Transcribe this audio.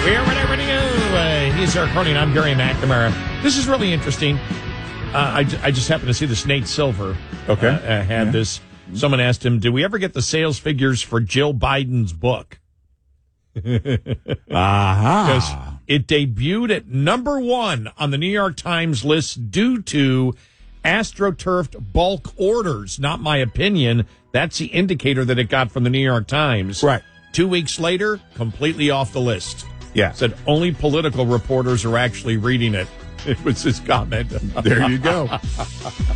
We're ready to go. He's Eric Cronin. I'm Gary McNamara. This is really interesting. I just happened to see this. Nate Silver had this. Someone asked him, "Do we ever get the sales figures for Jill Biden's book?" Because it debuted at number 1 on the New York Times list due to AstroTurf bulk orders. Not my opinion. That's the indicator that it got from the New York Times. Right. 2 weeks later, completely off the list. Yeah. Said only political reporters are actually reading it. It was his comment. There you go.